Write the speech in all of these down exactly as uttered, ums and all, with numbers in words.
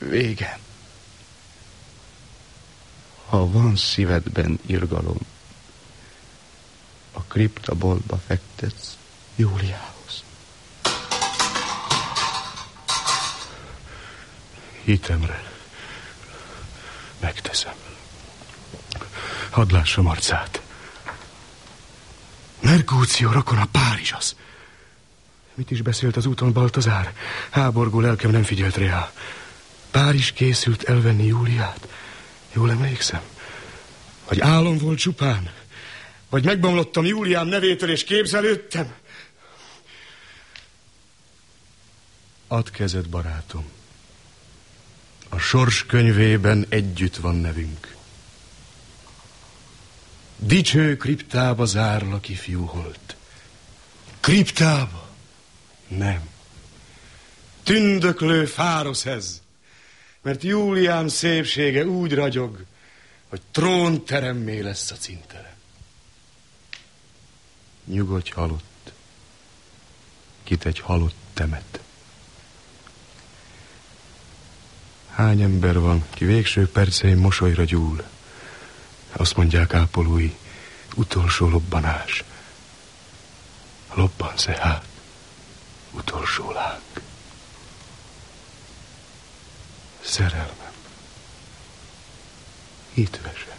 Vége. Ha van szívedben irgalom, a kriptaboltba fektetsz Júliához. Hitemre megteszem. Hadd lássam arcát. Merkúció rokona Párizs az. Mit is beszélt az úton Baltazár? Háborgó lelkem nem figyelt rá. Párizs készült elvenni Júliát. Jól emlékszem? Vagy álom volt csupán? Vagy megbomlottam Júliám nevétől és képzelődtem? Add kezed, barátom. A sors könyvében együtt van nevünk. Dicső kriptába zárlak, ifjú holt. Kriptába? Nem. Tündöklő fárosz ez, mert Júliám szépsége úgy ragyog, hogy trónteremmé lesz a cinterem. Nyugodj, halott, kit egy halott temet. Hány ember van, ki végső perceim mosolyra gyúl. Azt mondják ápolói, utolsó lobbanás. Lobbansz-e hát, utolsó láng? Szerelmem, hitvesen.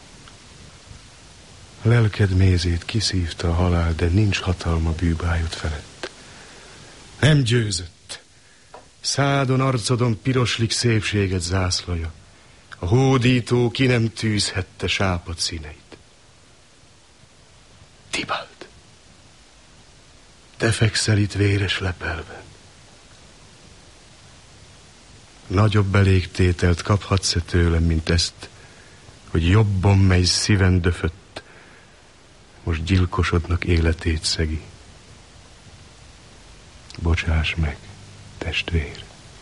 Lelked mézét kiszívta a halál, de nincs hatalma bűbájod felett. Nem győzött. Szádon, arcodon piroslik szépséged zászlaja. A hódító ki nem tűzhette sápad színeit. Tibalt, te fekszel itt véres lepelben. Nagyobb elégtételt kaphatsz-e tőlem, mint ezt, hogy jobban mely szíven döfött, most gyilkosodnak életét szegi. Bocsáss meg, testvér.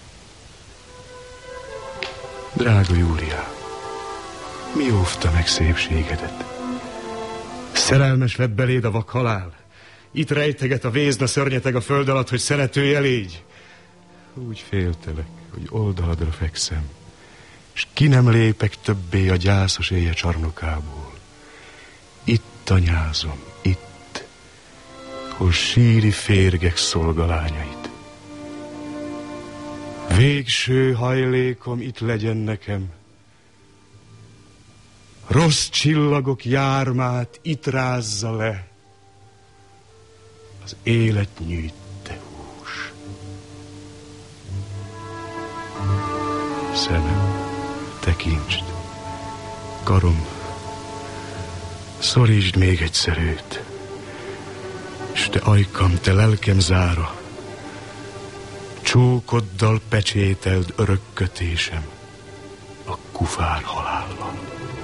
Drága Júlia, mi óvta meg szépségedet? Szerelmes lett beléd a vak halál. Itt rejteget a vézna szörnyeteg a föld alatt, hogy szeretője légy. Úgy féltelek, hogy oldaladra fekszem, és ki nem lépek többé a gyászos éje csarnokából. Itt anyázom, itt, hol síri férgek szolgalányait. Végső hajlékom itt legyen nekem, rossz csillagok jármát itt rázza le az élet nyűjte hús. Szemem, tekintsd, karom, szorítsd még egyszer őt, s te ajkam, te lelkem zára, csókoddal pecsételd örökkötésem a kufár halállal.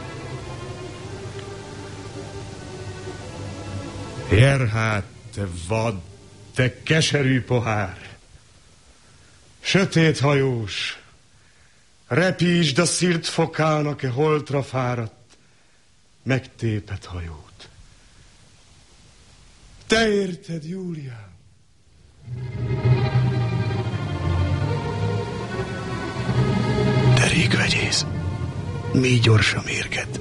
Gerhát, te vad, te keserű pohár, sötét hajós, repítsd a szirt fokának e holtra fáradt, megtépett hajót. Te érted, Júliám? Derékvegyész, mi gyors a mérged.